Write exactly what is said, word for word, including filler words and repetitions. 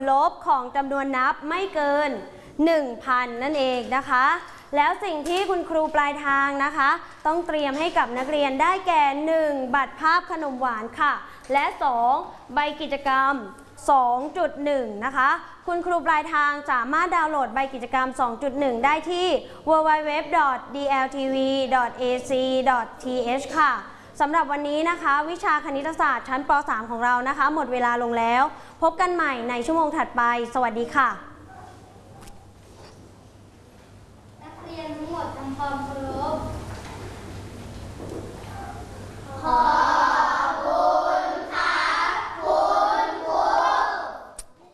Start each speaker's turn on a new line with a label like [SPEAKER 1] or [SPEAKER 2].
[SPEAKER 1] ลบของจำนวนนับไม่เกิน หนึ่งพัน นั่นเองนะคะแล้วสิ่งที่คุณครูปลายทางนะคะต้องเตรียมให้กับนักเรียนได้แก่ หนึ่ง บัตรภาพขนมหวานค่ะและสองใบกิจกรรม สองจุดหนึ่ง นะคะคุณครูปลายทางสามารถดาวน์โหลดใบกิจกรรม สองจุดหนึ่ง ได้ที่ ดับเบิลยู ดับเบิลยู ดับเบิลยู ดอท ดี แอล ที วี ดอท เอ ซี ดอท ที เอช ค่ะสำหรับวันนี้นะคะวิชาคณิตศาสตร์ชั้นป สาม ของเรานะคะหมดเวลาลงแล้วพบกันใหม่ในชั่วโมงถัดไปสวัสดีค่ะ
[SPEAKER 2] นักเรียนทั้งหมดทำความเคารพ